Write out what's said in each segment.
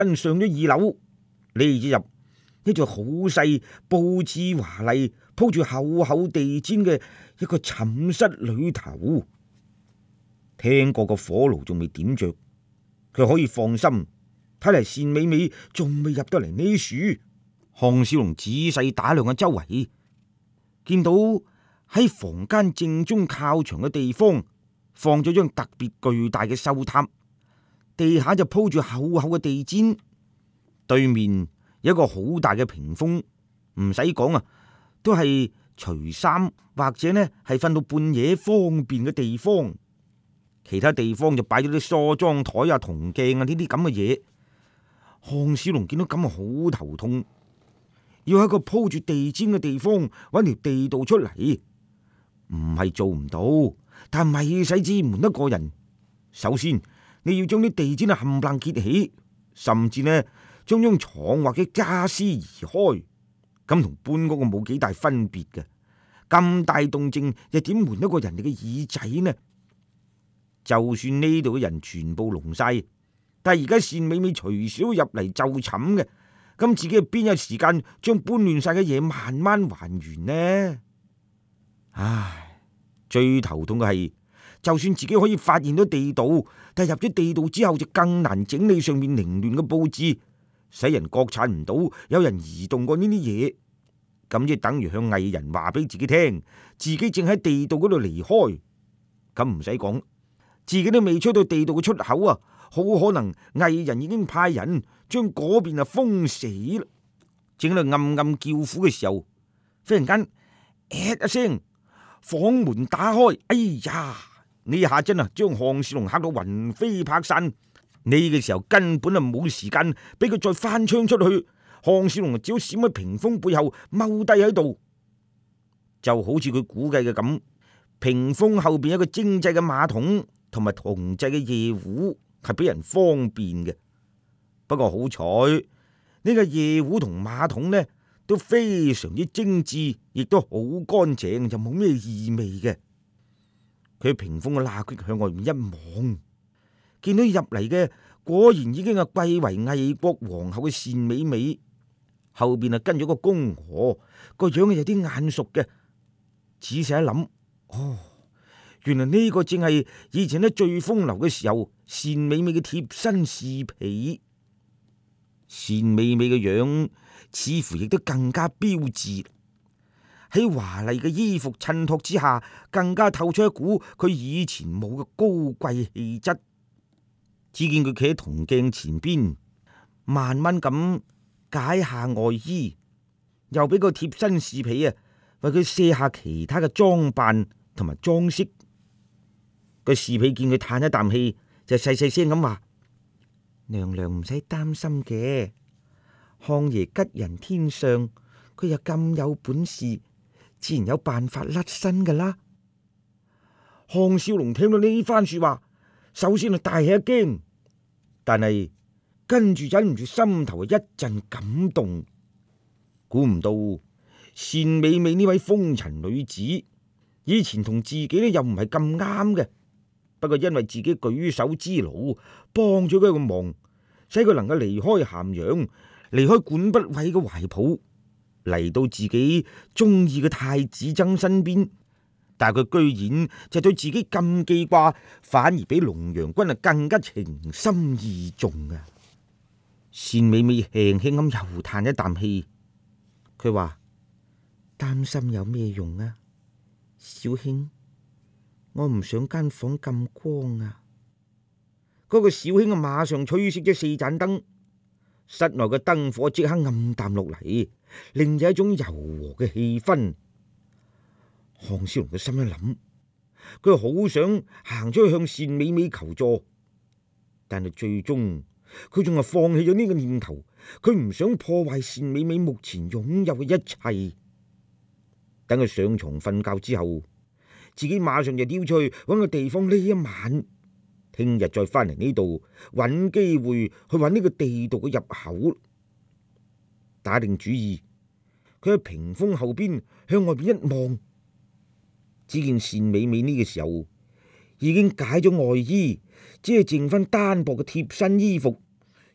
奔上咗2樓，匿咗入一座好細、佈置華麗、鋪住厚厚地氈嘅一個寢室裏頭。聽過個火爐仲未點着，佢可以放心。睇嚟單美美仲未入得嚟呢處。項少龍仔細打量下周圍，見到喺房間正中靠牆嘅地方放咗張特別巨大嘅壽榻，地下就鋪住厚厚嘅地氈，對面有一個好大嘅屏風，唔使講啊，都係除衫或者呢係瞓到半夜方便嘅地方。其他地方就擺咗啲梳妝台啊、銅鏡啊呢啲咁嘅嘢。項少龍見到咁啊，好頭痛，要喺個鋪住地氈嘅地方揾條地道出嚟，唔係做唔到，但係咪使之瞞得過人。首先你要將啲地氈啊冚唪唥揭起，甚至呢將張床或者家私移開，咁同搬屋冇幾大分別嘅。咁大動靜又點瞞得過人哋嘅耳仔呢？就算呢度嘅人全部聾晒，但係而家單美美隨時都入嚟就寢嘅，咁自己邊有時間將搬亂晒嘅嘢慢慢還原呢？唉，最頭痛嘅係，就算自己可以發現到地道，但係入咗地道之後就更難整理上面凌亂嘅佈置，使人覺察唔到有人移動過呢啲嘢。咁即等於向藝人話俾自己聽，自己正喺地道嗰度離開。咁唔使講，自己都未出到地道嘅出口啊，好可能藝人已經派人將嗰邊啊封死啦。正喺度暗暗叫苦嘅時候，忽然間一聲，房門打開，哎呀！呢下真係將項少龍嚇到魂飛魄散。呢個時候根本啊冇時間俾佢再翻窗出去，項少龍只好閃喺屏風背後踎低喺度，就好似佢估計嘅咁。屏風後邊有一個精製嘅馬桶同埋銅製嘅夜壺，係俾人方便嘅。不過好彩呢個夜壺同馬桶呢都非常之精緻，亦都好乾淨，就冇咩異味嘅。佢喺屏風嘅罅隙向外面一望，見到入嚟嘅果然已經係貴為魏國皇后嘅單美美，後邊啊跟咗個宮娥，個樣有啲眼熟嘅。仔細一諗，哦，原來呢個正係以前喺最風流嘅時候單美美嘅貼身侍婢。單美美嘅樣似乎亦都更加標致，喺華麗嘅衣服襯托之下，更加透出一股佢以前冇嘅高貴氣質。只見佢企喺銅鏡前邊，慢慢咁解下外衣，又俾個貼身侍婢啊為佢卸下其他嘅裝扮同埋裝飾。個侍婢見佢嘆一啖氣，就細細聲咁話：娘娘唔使擔心嘅，項爺吉人天相，佢又咁有本事，自然有辦法甩身噶啦。項少龍聽到呢番說話，首先係大吃一驚，但係跟住忍唔住心頭一陣感動。估唔到單美美呢位風塵女子，以前同自己呢又唔係咁啱嘅，不過因為自己舉手之勞，幫咗佢一個忙，使佢能夠離開咸陽，離開管不韋嘅懷抱，嚟到自己中意嘅太子曾身邊。但係佢居然就對自己咁記掛，反而比龍陽君啊更加情深意重啊！單美美輕輕咁又嘆一啖氣，佢話：擔心有咩用啊？小卿，我唔想間房咁光啊！嗰個小卿啊，馬上吹熄咗4盞燈，室內嘅燈火即刻暗淡落嚟，另有一種柔和嘅氣氛。項少龍嘅心一諗，佢好想行出去向單美美求助，但係最終佢仲係放棄咗呢個念頭。佢唔想破壞單美美目前擁有嘅一切。等佢上床瞓覺之後，自己馬上就溜出去搵個地方匿一晚，聽日再翻嚟呢度搵機會去搵呢個地道嘅入口。打定主意，佢喺屏風後邊向外邊一望，只見單美美呢個時候已經解咗外衣，只係剩翻單薄嘅貼身衣服，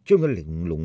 將佢玲瓏